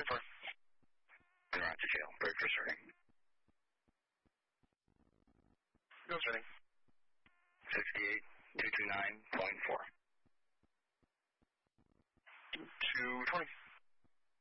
24. Roger, Jail. Break for starting. Go starting. 68,229.4.